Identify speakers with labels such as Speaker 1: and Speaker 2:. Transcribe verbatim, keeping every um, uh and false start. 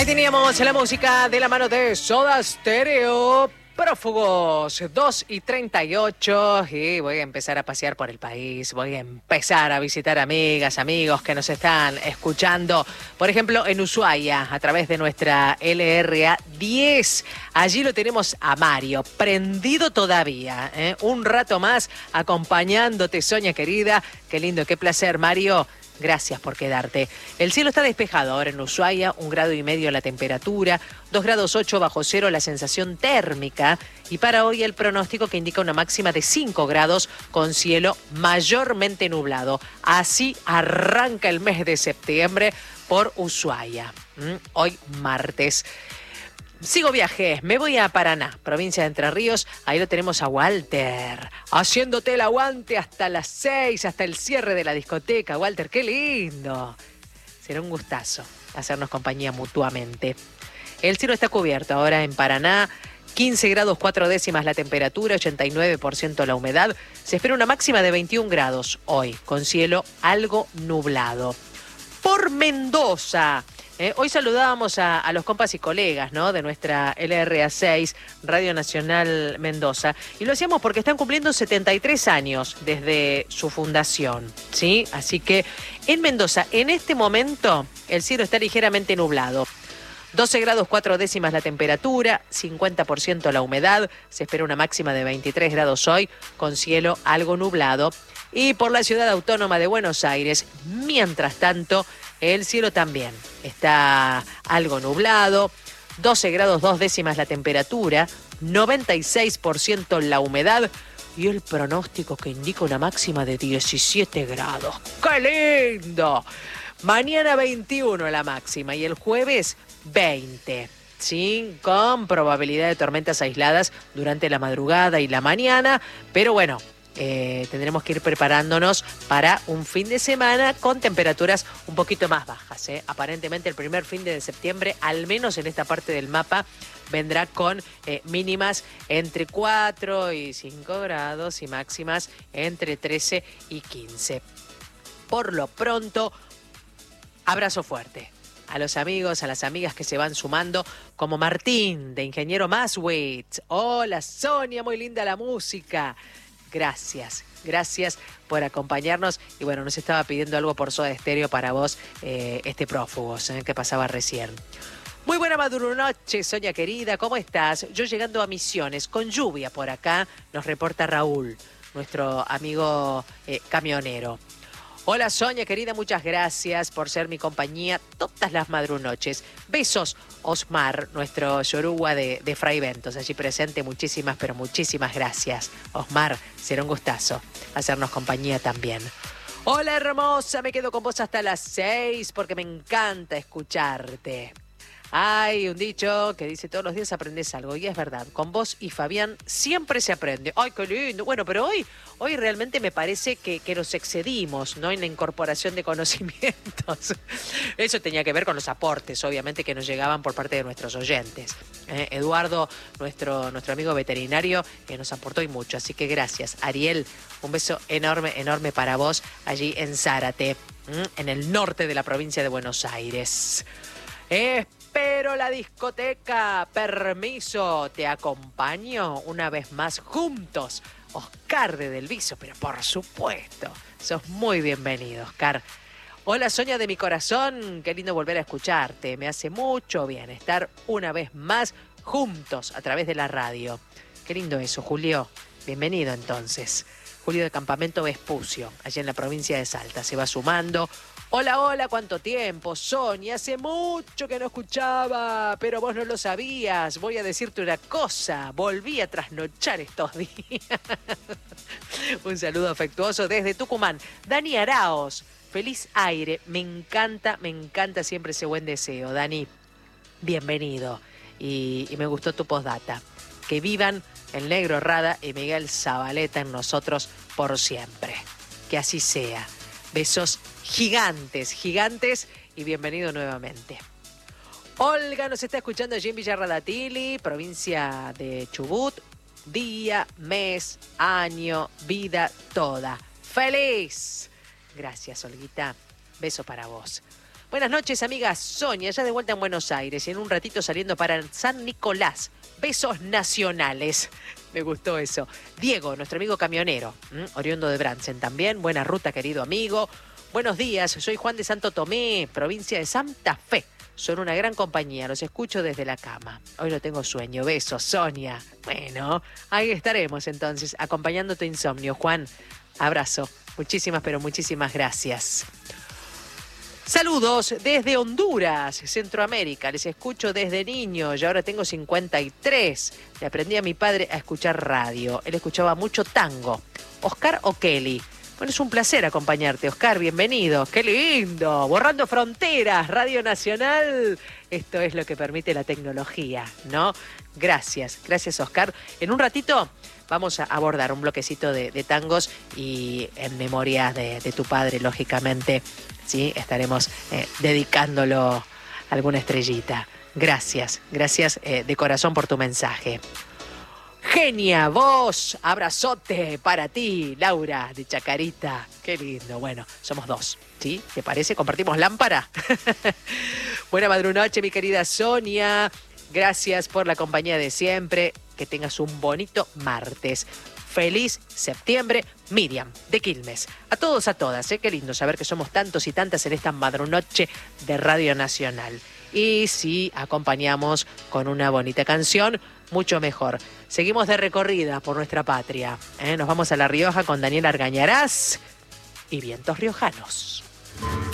Speaker 1: Teníamos la música de la mano de Soda Stereo, Prófugos, dos y treinta y ocho, y voy a empezar a pasear por el país, voy a empezar a visitar amigas, amigos que nos están escuchando, por ejemplo, en Ushuaia, a través de nuestra L R A diez. Allí lo tenemos a Mario, prendido todavía, ¿eh? Un rato más acompañándote, Sonia querida. Qué lindo, qué placer, Mario. Gracias por quedarte. El cielo está despejado ahora en Ushuaia, un grado y medio la temperatura, dos grados ocho bajo cero la sensación térmica, y para hoy el pronóstico que indica una máxima de cinco grados con cielo mayormente nublado. Así arranca el mes de septiembre por Ushuaia. ¿Mm? Hoy martes. Sigo viaje, me voy a Paraná, provincia de Entre Ríos. Ahí lo tenemos a Walter, haciéndote el aguante hasta las seis, hasta el cierre de la discoteca. Walter, qué lindo. Será un gustazo hacernos compañía mutuamente. El cielo está cubierto ahora en Paraná, quince grados cuatro décimas la temperatura, ochenta y nueve por ciento la humedad. Se espera una máxima de veintiún grados hoy, con cielo algo nublado. Por Mendoza. Eh, hoy saludábamos a, a los compas y colegas, ¿no?, de nuestra L R A seis, Radio Nacional Mendoza, y lo hacíamos porque están cumpliendo setenta y tres años desde su fundación, ¿sí? Así que en Mendoza, en este momento, el cielo está ligeramente nublado. doce grados cuatro décimas la temperatura, cincuenta por ciento la humedad, se espera una máxima de veintitrés grados hoy, con cielo algo nublado. Y por la ciudad autónoma de Buenos Aires, mientras tanto, el cielo también está algo nublado, doce grados dos décimas la temperatura, noventa y seis por ciento la humedad y el pronóstico que indica una máxima de diecisiete grados. ¡Qué lindo! Mañana veintiuno la máxima y el jueves veinte. Sí, con probabilidad de tormentas aisladas durante la madrugada y la mañana, pero bueno, Eh, tendremos que ir preparándonos para un fin de semana con temperaturas un poquito más bajas, ¿eh? Aparentemente el primer fin de septiembre, al menos en esta parte del mapa, vendrá con eh, mínimas entre cuatro y cinco grados y máximas entre trece y quince. Por lo pronto, abrazo fuerte a los amigos, a las amigas que se van sumando, como Martín, de Ingeniero Maswitz. Hola, Sonia, muy linda la música. Gracias, gracias por acompañarnos. Y bueno, nos estaba pidiendo algo por Soda Stereo para vos, eh, este Prófugos, eh, que pasaba recién. Muy buena madrunoche, Sonia querida, ¿cómo estás? Yo llegando a Misiones, con lluvia por acá, nos reporta Raúl, nuestro amigo eh, camionero. Hola Sonia querida, muchas gracias por ser mi compañía todas las madrunoches. Besos, Osmar, nuestro yoruba de, de Fray Bentos, allí presente. Muchísimas, pero muchísimas gracias. Osmar, será un gustazo hacernos compañía también. Hola hermosa, me quedo con vos hasta las seis porque me encanta escucharte. Hay un dicho que dice todos los días aprendes algo, y es verdad, con vos y Fabián siempre se aprende. ¡Ay, qué lindo! Bueno, pero hoy, hoy realmente me parece que, que nos excedimos, ¿no?, en la incorporación de conocimientos. Eso tenía que ver con los aportes, obviamente, que nos llegaban por parte de nuestros oyentes. Eh, Eduardo, nuestro, nuestro amigo veterinario, que nos aportó y mucho, así que gracias. Ariel, un beso enorme, enorme para vos allí en Zárate, en el norte de la provincia de Buenos Aires. Eh, Pero la discoteca, permiso, te acompaño una vez más juntos. Oscar de Del Viso, pero por supuesto, sos muy bienvenido, Oscar. Hola Sonia de mi corazón, qué lindo volver a escucharte. Me hace mucho bien estar una vez más juntos a través de la radio. Qué lindo eso, Julio. Bienvenido entonces. Julio de Campamento Vespucio, allá en la provincia de Salta, se va sumando. Hola, hola, ¿cuánto tiempo? Sonia, hace mucho que no escuchaba, pero vos no lo sabías. Voy a decirte una cosa, volví a trasnochar estos días. Un saludo afectuoso desde Tucumán. Dani Araos, feliz aire, me encanta, me encanta siempre ese buen deseo. Dani, bienvenido. Y, y me gustó tu postdata. Que vivan el Negro Rada y Miguel Zabaleta en nosotros por siempre. Que así sea. Besos gigantes, gigantes y bienvenido nuevamente. Olga nos está escuchando allí en Villarradatili, provincia de Chubut. Día, mes, año, vida toda. ¡Feliz! Gracias, Olguita. Beso para vos. Buenas noches, amiga Sonia, ya de vuelta en Buenos Aires y en un ratito saliendo para San Nicolás. Besos nacionales. Me gustó eso. Diego, nuestro amigo camionero, ¿m? oriundo de Bransen también. Buena ruta, querido amigo. Buenos días, soy Juan de Santo Tomé, provincia de Santa Fe. Son una gran compañía, los escucho desde la cama. Hoy no tengo sueño. Besos, Sonia. Bueno, ahí estaremos entonces, acompañando tu insomnio. Juan, abrazo. Muchísimas, pero muchísimas gracias. Saludos desde Honduras, Centroamérica. Les escucho desde niño y ahora tengo cincuenta y tres. Le aprendí a mi padre a escuchar radio. Él escuchaba mucho tango. ¿Oscar o Kelly? Bueno, es un placer acompañarte, Oscar. Bienvenido. ¡Qué lindo! Borrando fronteras, Radio Nacional. Esto es lo que permite la tecnología, ¿no? Gracias, gracias, Oscar. En un ratito vamos a abordar un bloquecito de, de tangos y en memoria de, de tu padre, lógicamente. Sí, estaremos eh, dedicándolo a alguna estrellita. Gracias, gracias eh, de corazón por tu mensaje. Genia, vos, abrazote para ti, Laura de Chacarita. Qué lindo, bueno, somos dos, ¿sí? ¿Te parece? ¿Compartimos lámpara? Buena madrunoche, mi querida Sonia. Gracias por la compañía de siempre. Que tengas un bonito martes. Feliz septiembre, Miriam, de Quilmes. A todos, a todas, ¿eh? Qué lindo saber que somos tantos y tantas en esta madrunoche de Radio Nacional. Y si acompañamos con una bonita canción, mucho mejor. Seguimos de recorrida por nuestra patria. ¿eh? Nos vamos a La Rioja con Daniel Argañarás y Vientos Riojanos.